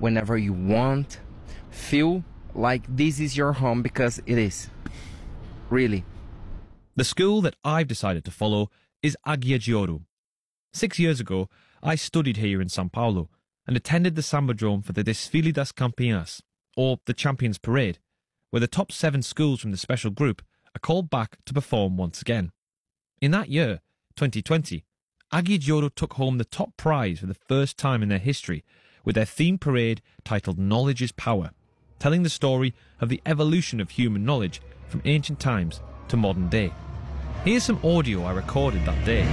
whenever you want. Feel like this is your home, because it is. Really. The school that I've decided to follow is Águia de Ouro. 6 years ago, I studied here in São Paulo and attended the Sambadrome for the Desfile das Campeãs, or the Champions Parade, where the top 7 schools from the special group are called back to perform once again. In that year, 2020, Águia de Ouro took home the top prize for the first time in their history with their theme parade titled Knowledge is Power, telling the story of the evolution of human knowledge from ancient times to modern day. Here's some audio I recorded that day.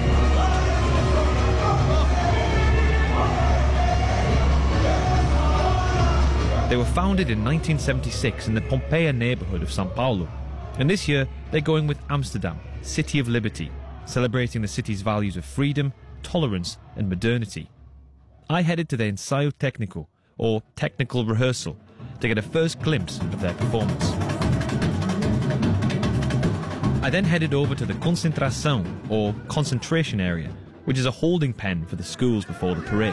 They were founded in 1976 in the Pompeia neighbourhood of São Paulo, and this year they're going with Amsterdam, City of Liberty, celebrating the city's values of freedom, tolerance and modernity. I headed to their ensaio técnico, or technical rehearsal, to get a first glimpse of their performance. I then headed over to the concentração, or concentration area, which is a holding pen for the schools before the parade.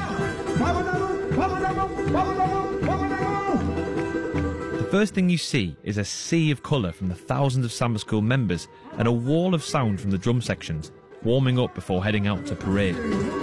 The first thing you see is a sea of colour from the thousands of Samba School members and a wall of sound from the drum sections, warming up before heading out to parade.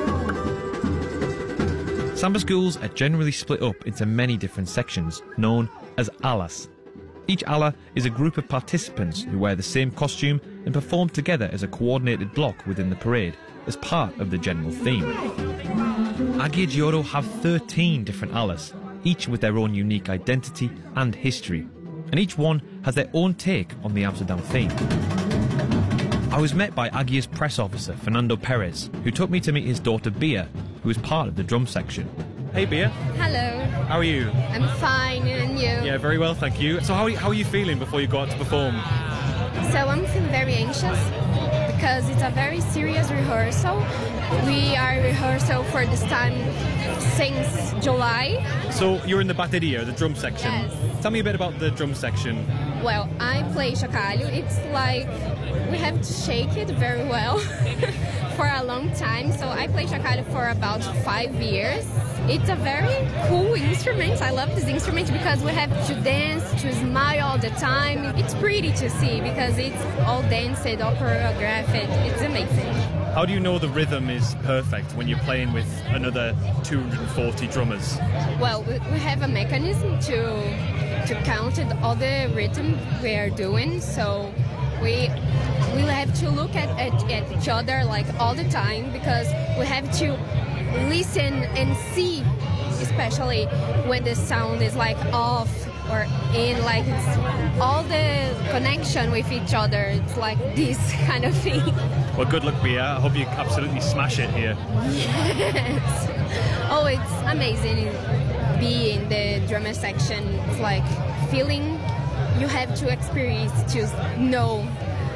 Samba schools are generally split up into many different sections, known as alas. Each ala is a group of participants who wear the same costume and perform together as a coordinated block within the parade, as part of the general theme. Águia de Ouro have 13 different alas, each with their own unique identity and history, and each one has their own take on the Amsterdam theme. I was met by Águia's press officer, Fernando Perez, who took me to meet his daughter Bia, who is part of the drum section. Hey Bia. Hello. How are you? I'm fine, and you? Yeah, very well, thank you. So how are you feeling before you go out to perform? So I'm feeling very anxious because it's a very serious rehearsal. We are rehearsal for this time since July. So you're in the bateria, the drum section. Yes. Tell me a bit about the drum section. Well, I play chocalho. It's like we have to shake it very well for a long time. So I play chocalho for about 5 years. It's a very cool instrument. I love this instrument because we have to dance, to smile all the time. It's pretty to see because it's all danced, all choreographed. It's amazing. How do you know the rhythm is perfect when you're playing with another 240 drummers? Well, we have a mechanism to count all the rhythm we are doing. So we have to look at each other like all the time because we have to listen and see, especially when the sound is like off or in, like it's all the connection with each other. It's like this kind of thing. Well, good luck, Bia. I hope you absolutely smash it here. Yes. Oh, it's amazing being in the drummer section. It's like feeling you have to experience to know.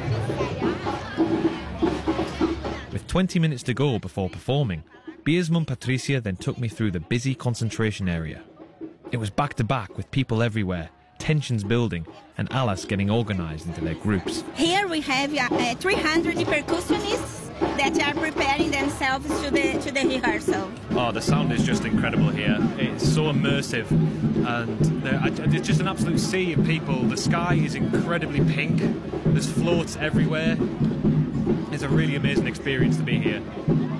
With 20 minutes to go before performing, Bia's mum Patricia then took me through the busy concentration area. It was back to back with people everywhere, tensions building, and alas getting organised into their groups. Here we have 300 percussionists that are preparing themselves to the rehearsal. Oh, the sound is just incredible here. It's so immersive, and it's just an absolute sea of people. The sky is incredibly pink. There's floats everywhere. It's a really amazing experience to be here.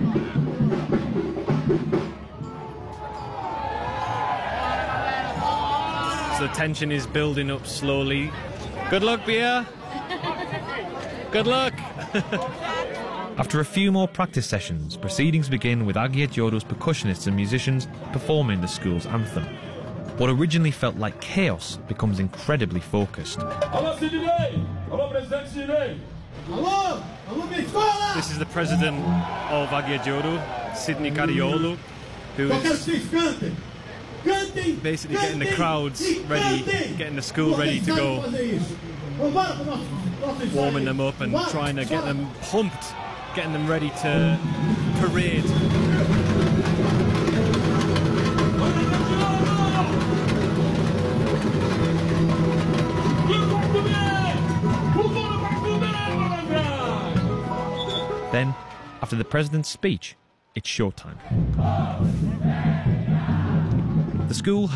So the tension is building up slowly. Good luck, Bia! Good luck! After a few more practice sessions, proceedings begin with Águia de Ouro's percussionists and musicians performing the school's anthem. What originally felt like chaos becomes incredibly focused. This is the president of Águia de Ouro, Sidney Cariolo, who is basically getting the crowds ready, getting the school ready to go, warming them up and trying to get them pumped, getting them ready to parade. Then, after the president's speech, it's showtime. The school